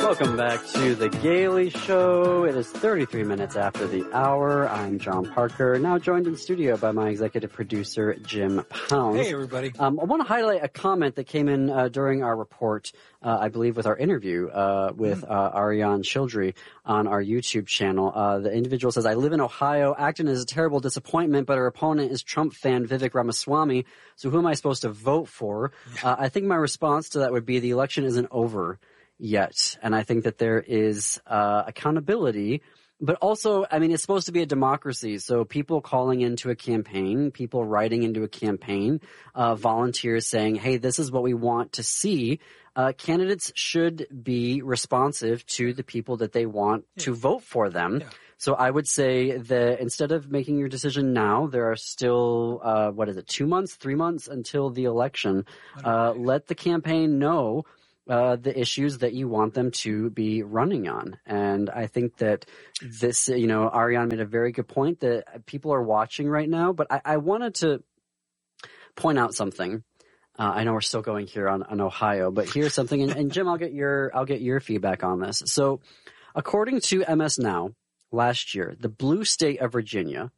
Welcome back to The Gaily Show. It is 33 minutes after the hour. I'm John Parker, now joined in studio by my executive producer, Jim Pounds. Hey, everybody. I want to highlight a comment that came in during our report, I believe with our interview with Ariane Childry on our YouTube channel. The individual says, I live in Ohio. Acton is a terrible disappointment, but her opponent is Trump fan Vivek Ramaswamy. So who am I supposed to vote for? I think my response to that would be the election isn't over yet. And I think that there is accountability, but also, I mean, it's supposed to be a democracy. So people calling into a campaign, people writing into a campaign, volunteers saying, hey, this is what we want to see. Candidates should be responsive to the people that they want to vote for them. Yeah. So I would say that instead of making your decision now, there are still, 2 months, 3 months until the election. Let the campaign know the issues that you want them to be running on. And I think that this, Ariane made a very good point that people are watching right now, but I wanted to point out something. I know we're still going here on Ohio, but here's something. And Jim, I'll get your feedback on this. So according to MS Now, last year, in the blue state of Virginia,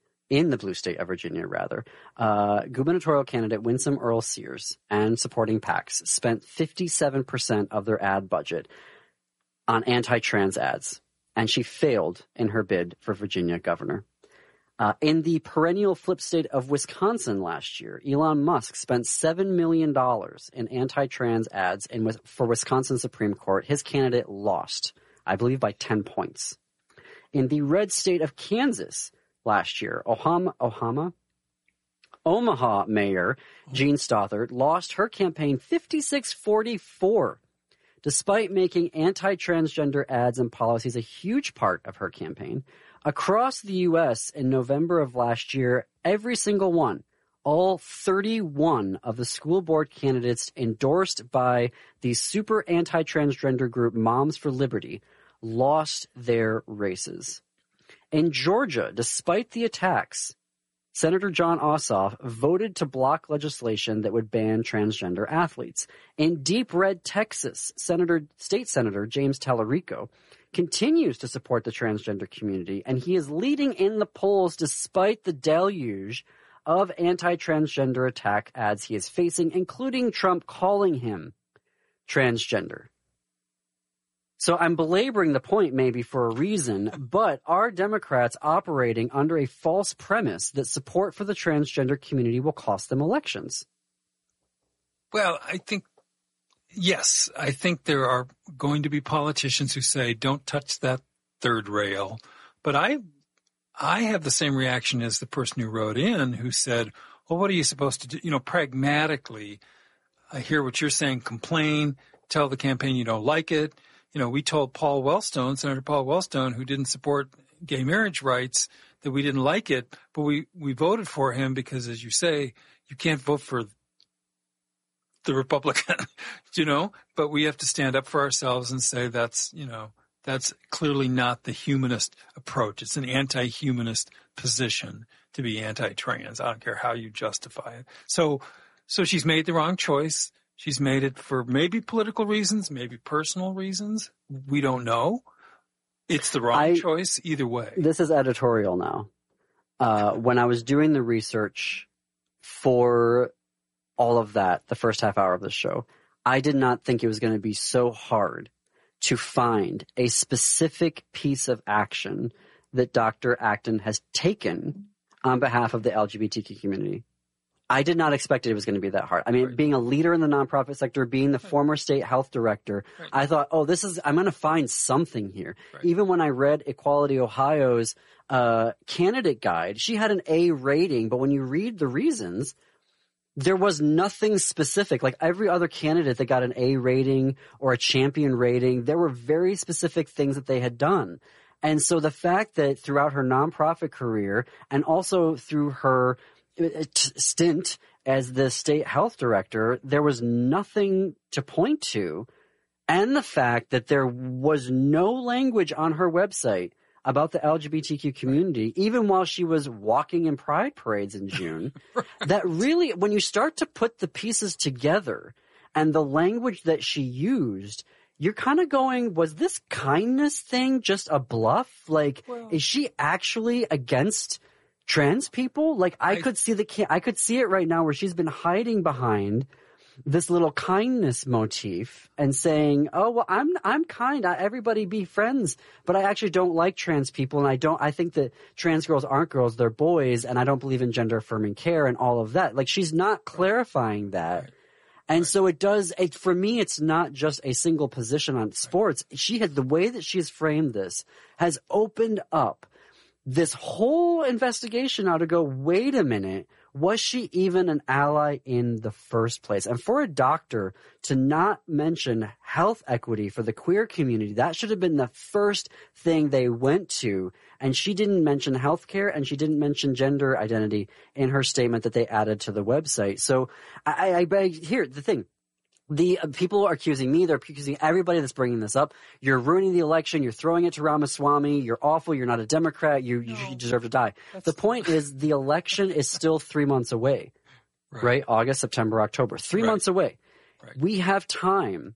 gubernatorial candidate Winsome Earl Sears and supporting PACs spent 57% of their ad budget on anti-trans ads, and she failed in her bid for Virginia governor. In the perennial flip state of Wisconsin last year, Elon Musk spent $7 million in anti-trans ads for Wisconsin Supreme Court. His candidate lost, I believe, by 10 points. In the red state of Kansas last year, Omaha Mayor Jean Stothert lost her campaign 56-44, despite making anti-transgender ads and policies a huge part of her campaign. Across the U.S. in November of last year, every single one, all 31 of the school board candidates endorsed by the super anti-transgender group Moms for Liberty lost their races. In Georgia, despite the attacks, Senator Jon Ossoff voted to block legislation that would ban transgender athletes. In deep red Texas, State Senator James Tallarico continues to support the transgender community, and he is leading in the polls despite the deluge of anti-transgender attack ads he is facing, including Trump calling him transgender. So I'm belaboring the point maybe for a reason, but are Democrats operating under a false premise that support for the transgender community will cost them elections? Well, I think, yes, I think there are going to be politicians who say, don't touch that third rail. But I have the same reaction as the person who wrote in who said, well, what are you supposed to do? Pragmatically, I hear what you're saying, complain, tell the campaign you don't like it. We told Senator Paul Wellstone, who didn't support gay marriage rights, that we didn't like it, but we voted for him because, as you say, you can't vote for the Republican, but we have to stand up for ourselves and say that's clearly not the humanist approach. It's an anti-humanist position to be anti-trans. I don't care how you justify it. So she's made the wrong choice. She's made it for maybe political reasons, maybe personal reasons. We don't know. It's the wrong choice either way. This is editorial now. When I was doing the research for all of that, the first half hour of the show, I did not think it was going to be so hard to find a specific piece of action that Dr. Acton has taken on behalf of the LGBTQ community. I did not expect it was going to be that hard. I mean, being a leader in the nonprofit sector, being the former state health director, I thought, I'm going to find something here. Right. Even when I read Equality Ohio's candidate guide, she had an A rating, but when you read the reasons, there was nothing specific. Like every other candidate that got an A rating or a champion rating, there were very specific things that they had done. And so the fact that throughout her nonprofit career and also through her stint as the state health director, there was nothing to point to. And the fact that there was no language on her website about the LGBTQ community, even while she was walking in pride parades in June, that really, when you start to put the pieces together and the language that she used, you're kind of going, was this kindness thing just a bluff? Like, is she actually against trans people? Like, I could see it right now where she's been hiding behind this little kindness motif and saying, "Oh, well, I'm kind. Everybody be friends, but I actually don't like trans people, and I think that trans girls aren't girls, they're boys, and I don't believe in gender affirming care and all of that." Like, she's not clarifying that. Right. And so for me, it's not just a single position on sports. The way that she's framed this has opened up this whole investigation now to go, wait a minute, was she even an ally in the first place? And for a doctor to not mention health equity for the queer community, that should have been the first thing they went to. And she didn't mention healthcare, and she didn't mention gender identity in her statement that they added to the website. So here, the thing. The people are accusing me. They're accusing everybody that's bringing this up. You're ruining the election. You're throwing it to Ramaswamy. You're awful. You're not a Democrat. You deserve to die. The point is the election is still 3 months away, right? August, September, October, 3 months away. Right. We have time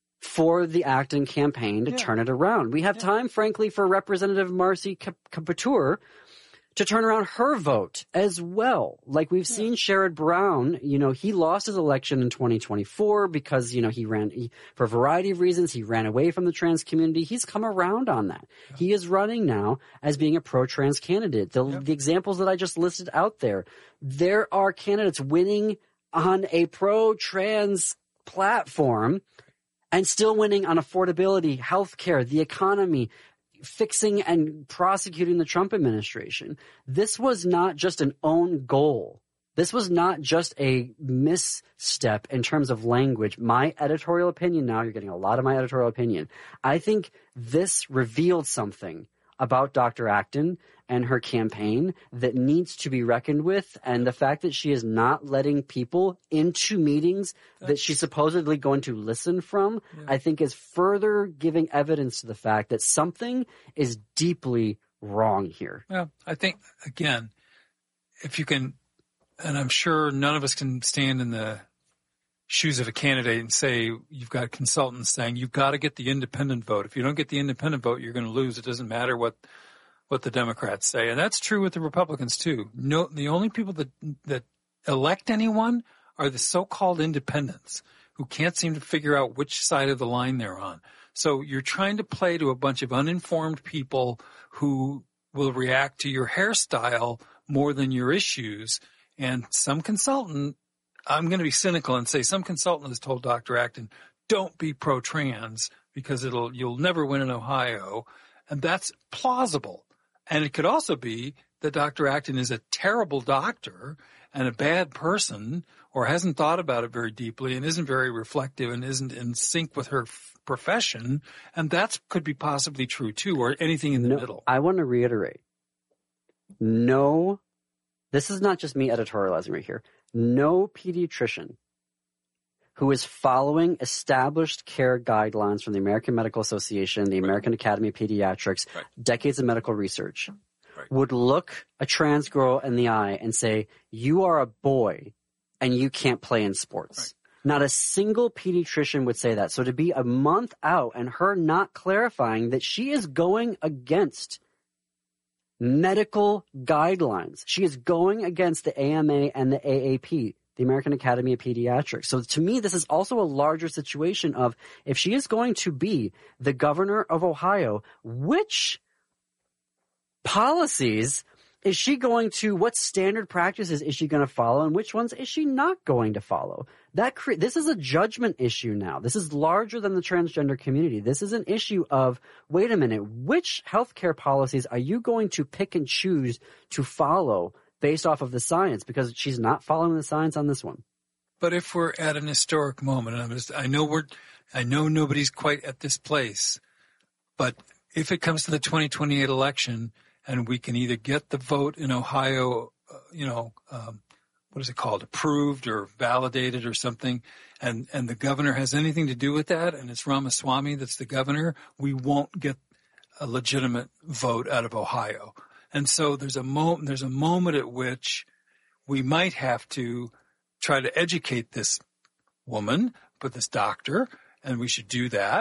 for the Acton campaign to turn it around. We have time, frankly, for Representative Marcy Kaptur to turn around her vote as well. Like we've seen Sherrod Brown, he lost his election in 2024 because, for a variety of reasons, he ran away from the trans community. He's come around on that. Yeah. He is running now as being a pro-trans candidate. The examples that I just listed out there are candidates winning on a pro-trans platform and still winning on affordability, healthcare, the economy, fixing and prosecuting the Trump administration. This was not just an own goal. This was not just a misstep in terms of language. My editorial opinion now, you're getting a lot of my editorial opinion. I think this revealed something about Dr. Acton and her campaign that needs to be reckoned with. And the fact that she is not letting people into meetings that she's supposedly going to listen from, I think is further giving evidence to the fact that something is deeply wrong here. Well, I think, again, if you can, and I'm sure none of us can stand in the shoes of a candidate and say, you've got consultants saying you've got to get the independent vote. If you don't get the independent vote, you're going to lose. It doesn't matter what the Democrats say. And that's true with the Republicans too. No, the only people that elect anyone are the so-called independents who can't seem to figure out which side of the line they're on. So you're trying to play to a bunch of uninformed people who will react to your hairstyle more than your issues. And some consultant, I'm going to be cynical and say some consultant has told Dr. Acton, don't be pro-trans because you'll never win in Ohio. And that's plausible. And it could also be that Dr. Acton is a terrible doctor and a bad person or hasn't thought about it very deeply and isn't very reflective and isn't in sync with her profession. And that could be possibly true too, or anything in the middle. I want to reiterate. No, this is not just me editorializing right here. No pediatrician who is following established care guidelines from the American Medical Association, the American Academy of Pediatrics, decades of medical research, would look a trans girl in the eye and say, you are a boy and you can't play in sports. Not a single pediatrician would say that. So to be a month out and her not clarifying that she is going against medical guidelines. She is going against the AMA and the AAP, the American Academy of Pediatrics. So to me, this is also a larger situation of if she is going to be the governor of Ohio, which policies is she going to, what standard practices is she going to follow and which ones is she not going to follow? This is a judgment issue now. This is larger than the transgender community. This is an issue of, wait a minute, which healthcare policies are you going to pick and choose to follow based off of the science? Because she's not following the science on this one. But if we're at an historic moment, and I know nobody's quite at this place, but if it comes to the 2028 election, and we can either get the vote in Ohio, what is it called, approved or validated or something, and the governor has anything to do with that, and it's Ramaswamy that's the governor, we won't get a legitimate vote out of Ohio. And so there's a moment at which we might have to try to educate this woman, but this doctor, and we should do that.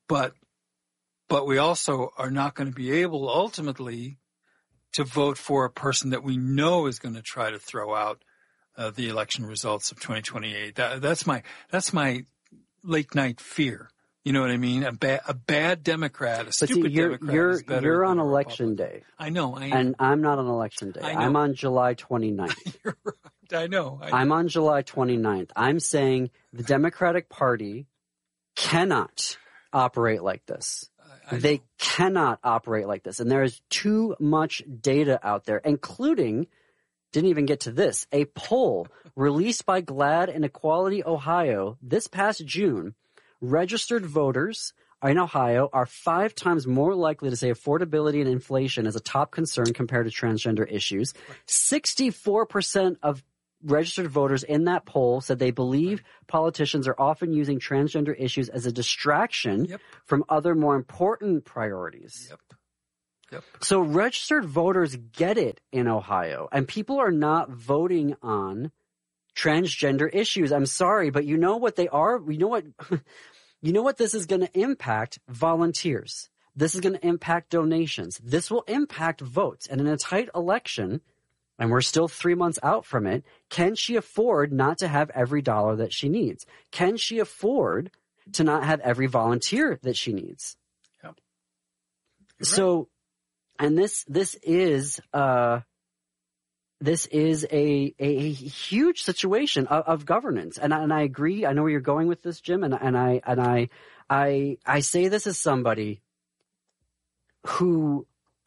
But we also are not going to be able ultimately to vote for a person that we know is going to try to throw out the election results of 2028. That's my late night fear. You know what I mean? A bad Democrat, a stupid Democrat is better You're than on a election Republican. day. I know. And I'm not on election day. I'm on July 29th. You're right. I know. I'm on July 29th. I'm saying the Democratic Party cannot operate like this. They cannot operate like this. And there is too much data out there, including, didn't even get to this, a poll released by GLAAD and Equality Ohio this past June. Registered voters in Ohio are 5 times more likely to say affordability and inflation is a top concern compared to transgender issues. 64% of registered voters in that poll said they believe politicians are often using transgender issues as a distraction from other more important priorities. Yep. So registered voters get it in Ohio, and people are not voting on transgender issues. I'm sorry, but you know what they are? You know what this is going to impact? Volunteers. This is going to impact donations. This will impact votes. And in a tight election, and we're still 3 months out from it, can she afford not to have every dollar that she needs? Can she afford to not have every volunteer that she needs? Yep. So, and this is a huge situation of governance, and I agree. I know where you're going with this, Jim, and I say this as somebody who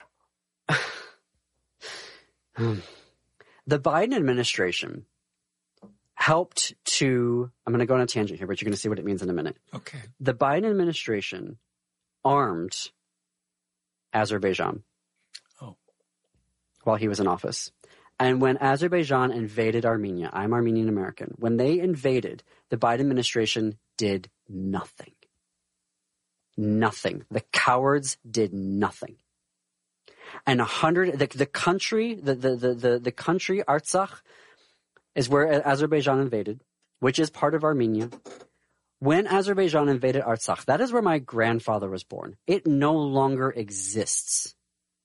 the Biden administration helped to. I'm going to go on a tangent here, but you're going to see what it means in a minute. Okay. The Biden administration armed Azerbaijan while he was in office. And when Azerbaijan invaded Armenia, I'm Armenian American, when they invaded, the Biden administration did nothing. Nothing. The cowards did nothing. And the country Artsakh is where Azerbaijan invaded, which is part of Armenia. When Azerbaijan invaded Artsakh, that is where my grandfather was born. It no longer exists.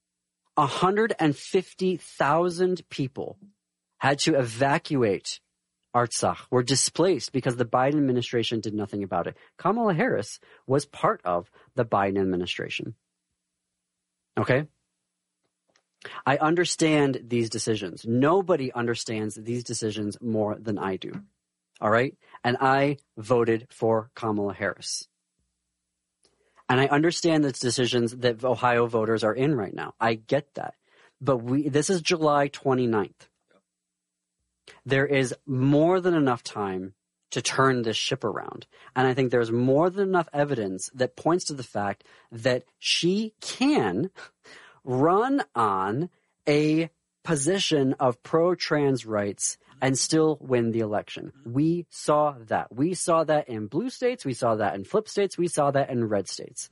150,000 people had to evacuate Artsakh, were displaced because the Biden administration did nothing about it. Kamala Harris was part of the Biden administration. Okay? I understand these decisions. Nobody understands these decisions more than I do. All right? And I voted for Kamala Harris. And I understand the decisions that Ohio voters are in right now. I get that. But this is July 29th. There is more than enough time to turn this ship around. And I think there's more than enough evidence that points to the fact that she can run on a position of pro-trans rights and still win the election. We saw that. We saw that in blue states. We saw that in flip states. We saw that in red states.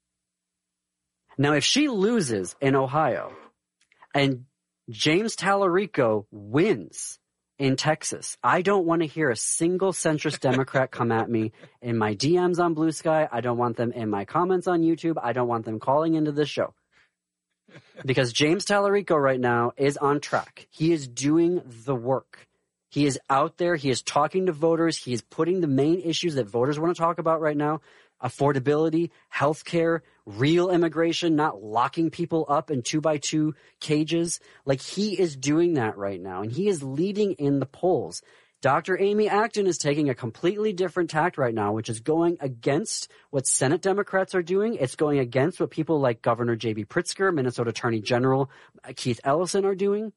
Now, if she loses in Ohio and James Tallarico wins in Texas, I don't want to hear a single centrist Democrat come at me in my DMs on Blue Sky. I don't want them in my comments on YouTube. I don't want them calling into this show. Because James Tallarico right now is on track. He is doing the work. He is out there. He is talking to voters. He is putting the main issues that voters want to talk about right now: affordability, healthcare, real immigration, not locking people up in 2x2 cages. Like, he is doing that right now, and he is leading in the polls. Dr. Amy Acton is taking a completely different tact right now, which is going against what Senate Democrats are doing. It's going against what people like Governor J.B. Pritzker, Minnesota Attorney General Keith Ellison are doing.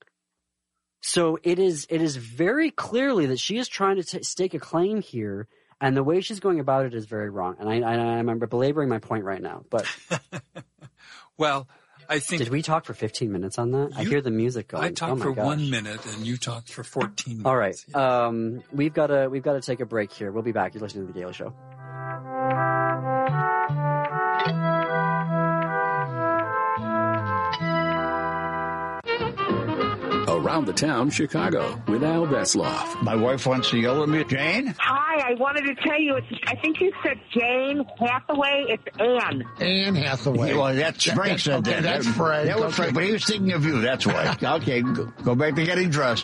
So it is very clearly that she is trying to stake a claim here, and the way she's going about it is very wrong. And I'm belaboring my point right now. But well, I think. Did we talk for 15 minutes on that? I hear the music going. I talked for 1 minute, and you talked for 14 minutes. All right. Yeah. We've got to take a break here. We'll be back. You're listening to The Daily Show. Around the Town Chicago with Al Vesloff. My wife wants to yell at me. Jane? Hi, I wanted to tell you, I think you said Jane Hathaway. It's Anne. Anne Hathaway. Well, that's Frank said that. Okay, that's Frank. That was Frank, but he was thinking of you, that's why. Okay, go back to getting dressed.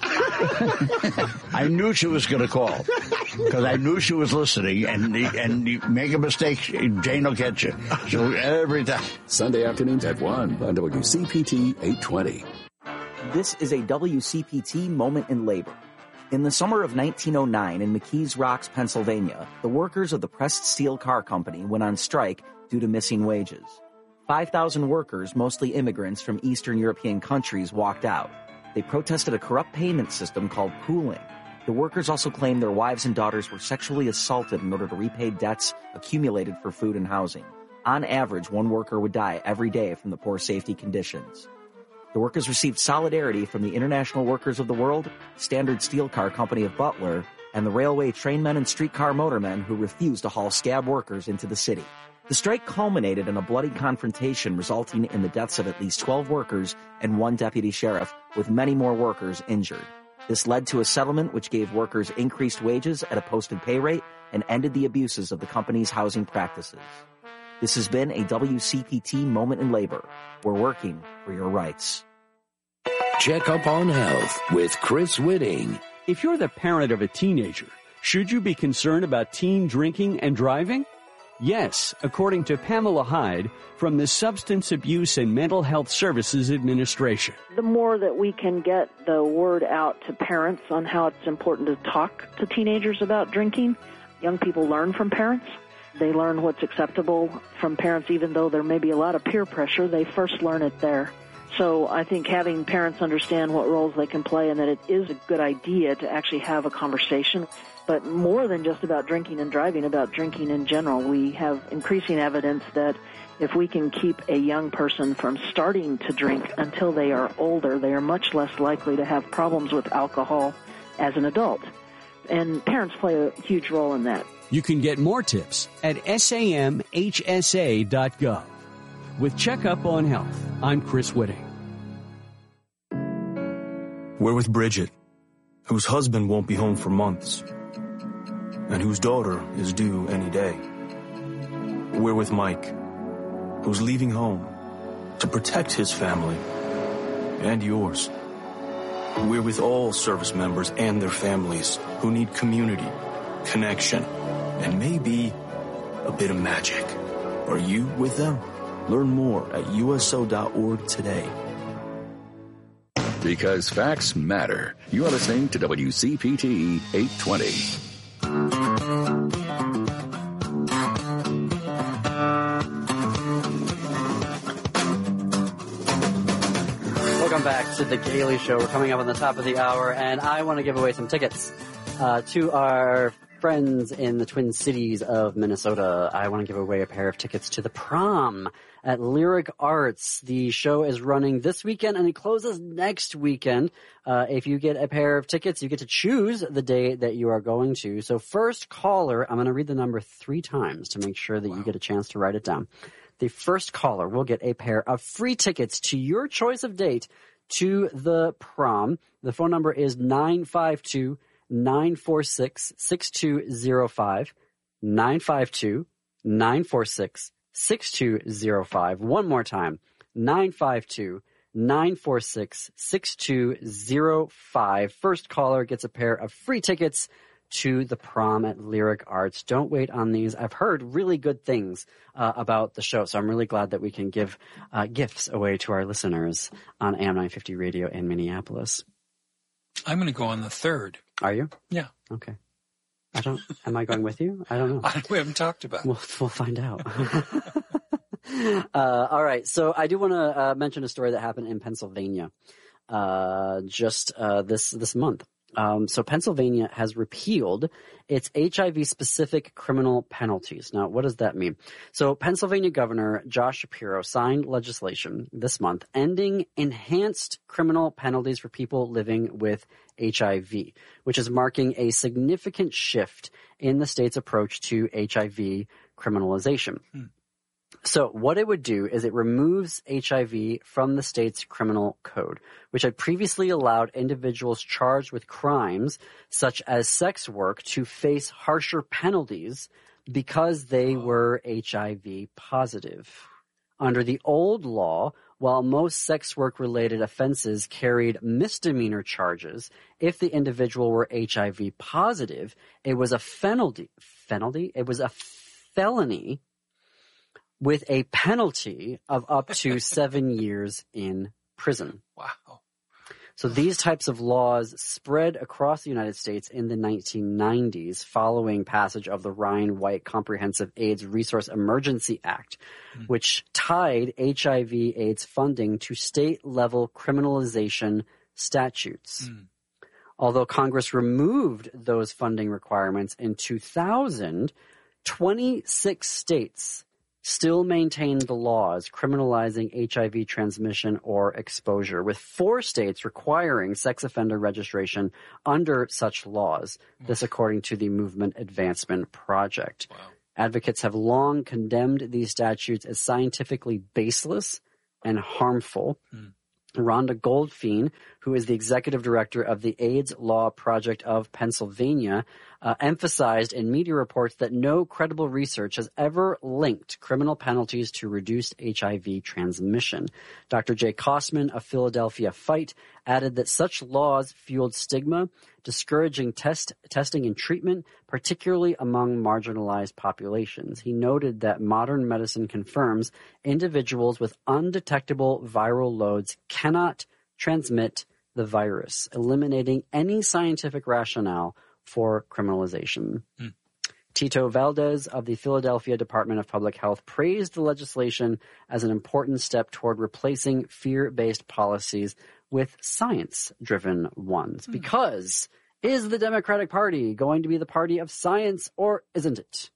I knew she was going to call because I knew she was listening, and you make a mistake, Jane will get you. So every time. Sunday afternoons at 1 on WCPT 820. This is a WCPT moment in labor. In the summer of 1909 in McKees Rocks, Pennsylvania, the workers of the Pressed Steel Car Company went on strike due to missing wages. 5,000 workers, mostly immigrants from Eastern European countries, walked out. They protested a corrupt payment system called pooling. The workers also claimed their wives and daughters were sexually assaulted in order to repay debts accumulated for food and housing. On average, one worker would die every day from the poor safety conditions. The workers received solidarity from the International Workers of the World, Standard Steel Car Company of Butler, and the railway trainmen and streetcar motormen who refused to haul scab workers into the city. The strike culminated in a bloody confrontation resulting in the deaths of at least 12 workers and one deputy sheriff, with many more workers injured. This led to a settlement which gave workers increased wages at a posted pay rate and ended the abuses of the company's housing practices. This has been a WCPT Moment in Labor. We're working for your rights. Check up on health with Chris Whitting. If you're the parent of a teenager, should you be concerned about teen drinking and driving? Yes, according to Pamela Hyde from the Substance Abuse and Mental Health Services Administration. The more that we can get the word out to parents on how it's important to talk to teenagers about drinking, young people learn from parents. They learn what's acceptable from parents, even though there may be a lot of peer pressure. They first learn it there. So I think having parents understand what roles they can play and that it is a good idea to actually have a conversation. But more than just about drinking and driving, about drinking in general, we have increasing evidence that if we can keep a young person from starting to drink until they are older, they are much less likely to have problems with alcohol as an adult. And parents play a huge role in that. You can get more tips at samhsa.gov. With Checkup on Health, I'm Chris Whitting. We're with Bridget, whose husband won't be home for months, and whose daughter is due any day. We're with Mike, who's leaving home to protect his family and yours. We're with all service members and their families who need community, connection, and maybe a bit of magic. Are you with them? Learn more at USO.org today. Because facts matter. You are listening to WCPT 820. Welcome back to The Gailey Show. We're coming up on the top of the hour, and I want to give away some tickets to our friends in the Twin Cities of Minnesota. I want to give away a pair of tickets to the prom at Lyric Arts. The show is running this weekend and it closes next weekend. If you get a pair of tickets, you get to choose the day that you are going to. So first caller, I'm going to read the number 3 times to make sure that you get a chance to write it down. The first caller will get a pair of free tickets to your choice of date to the prom. The phone number is 952-946-6205, 952-946-6205. One more time, 952-946-6205. First caller gets a pair of free tickets to the prom at Lyric Arts. Don't wait on these. I've heard really good things about the show, so I'm really glad that we can give gifts away to our listeners on AM 950 Radio in Minneapolis. I'm going to go on the 3rd. Are you? Yeah. Okay. Am I going with you? I don't know. We haven't talked about it. We'll find out. All right. So I do want to mention a story that happened in Pennsylvania just this month. So Pennsylvania has repealed its HIV-specific criminal penalties. Now, what does that mean? So Pennsylvania Governor Josh Shapiro signed legislation this month ending enhanced criminal penalties for people living with HIV, which is marking a significant shift in the state's approach to HIV criminalization. So what it would do is it removes HIV from the state's criminal code, which had previously allowed individuals charged with crimes such as sex work to face harsher penalties because they were HIV positive. Under the old law, while most sex work-related offenses carried misdemeanor charges, if the individual were HIV positive, it was a felony? It was a felony with a penalty of up to 7 years in prison. Wow. So these types of laws spread across the United States in the 1990s following passage of the Ryan-White Comprehensive AIDS Resource Emergency Act, which tied HIV/AIDS funding to state-level criminalization statutes. Although Congress removed those funding requirements in 2000, 26 states still maintained the laws criminalizing HIV transmission or exposure, with 4 states requiring sex offender registration under such laws. This according to the Movement Advancement Project. Wow. Advocates have long condemned these statutes as scientifically baseless and harmful. Rhonda Goldfein, who is the executive director of the AIDS Law Project of Pennsylvania, emphasized in media reports that no credible research has ever linked criminal penalties to reduced HIV transmission. Dr. Jay Kosman of Philadelphia Fight added that such laws fueled stigma, discouraging testing and treatment, particularly among marginalized populations. He noted that modern medicine confirms individuals with undetectable viral loads cannot transmit the virus, eliminating any scientific rationale for criminalization. Tito Valdez of the Philadelphia Department of Public Health praised the legislation as an important step toward replacing fear-based policies with science-driven ones. Because is the Democratic Party going to be the party of science or isn't it?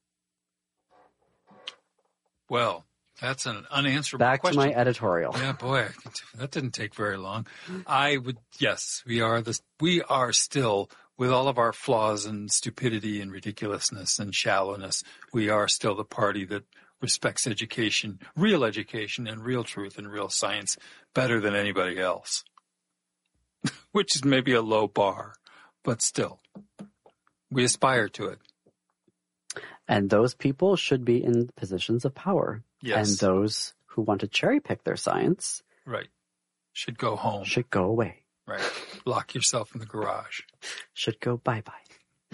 Well, that's an unanswerable question. Back to my editorial. Yeah, boy, that didn't take very long. Yes, we are still, with all of our flaws and stupidity and ridiculousness and shallowness, we are still the party that respects education and real truth and real science better than anybody else. Which is maybe a low bar, but still, we aspire to it. And those people should be in positions of power. Yes. And those who want to cherry pick their science. Right. Should go home. Should go away. Right. Lock yourself in the garage. Should go bye-bye.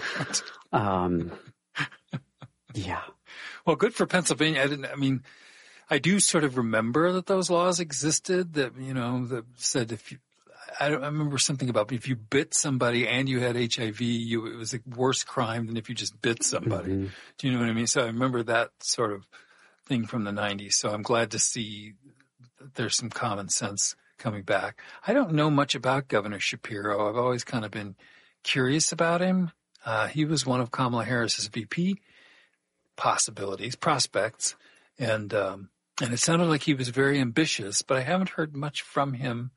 Yeah. Well, good for Pennsylvania. I do sort of remember that those laws existed that, that said I remember something about if you bit somebody and you had HIV, it was a worse crime than if you just bit somebody. Mm-hmm. Do you know what I mean? So I remember that sort of thing from the 90s. So I'm glad to see that there's some common sense coming back. I don't know much about Governor Shapiro. I've always kind of been curious about him. He was one of Kamala Harris's VP prospects. And it sounded like he was very ambitious, but I haven't heard much from him.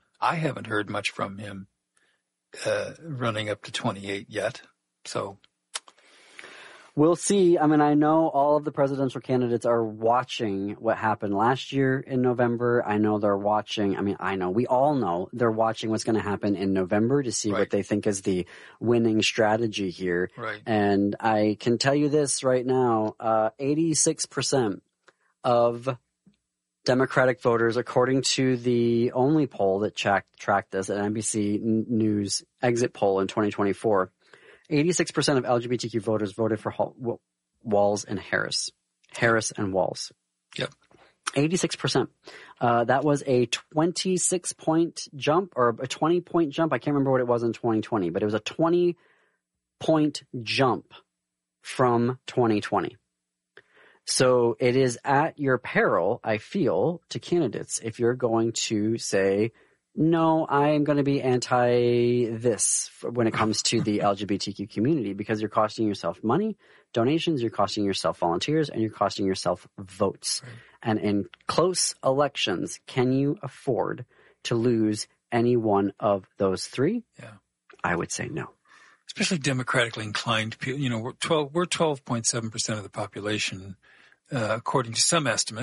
Running up to 28 yet. So we'll see. I know all of the presidential candidates are watching what happened last year in November. I know they're watching. We all know they're watching what's going to happen in November to see what they think is the winning strategy here. Right. And I can tell you this right now, 86% of Democratic voters, according to the only poll that tracked this, an NBC News exit poll in 2024, 86% of LGBTQ voters voted for Walz and Harris. Harris and Walz. Yep. 86%. That was a 26-point jump or a 20-point jump. I can't remember what it was in 2020, but it was a 20-point jump from 2020. So it is at your peril, I feel, to candidates if you're going to say, no, I am going to be anti-this when it comes to the LGBTQ community, because you're costing yourself money, donations, you're costing yourself volunteers, and you're costing yourself votes. Right. And in close elections, can you afford to lose any one of those three? Yeah. I would say no. Especially democratically inclined people. We're 12.7% of the population, according to some estimates.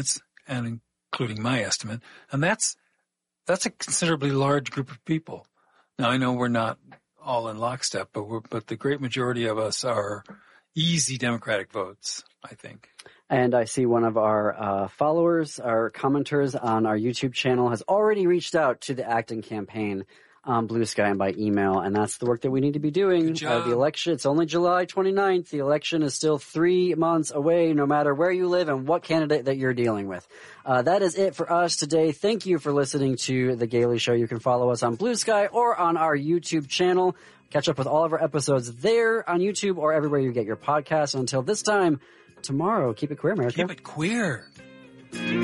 and including my estimate. And that's a considerably large group of people. Now, I know we're not all in lockstep, but the great majority of us are easy Democratic votes, I think. And I see one of our followers, our commenters on our YouTube channel has already reached out to the Acton campaign on Blue Sky and by email, and that's the work that we need to be doing. Good job. The election, it's only July 29th. The election is still 3 months away, no matter where you live and what candidate that you're dealing with. That is it for us today. Thank you for listening to The Gailey Show. You can follow us on Blue Sky or on our YouTube channel. Catch up with all of our episodes there on YouTube or everywhere you get your podcasts. Until this time, tomorrow, keep it queer, America. Keep it queer.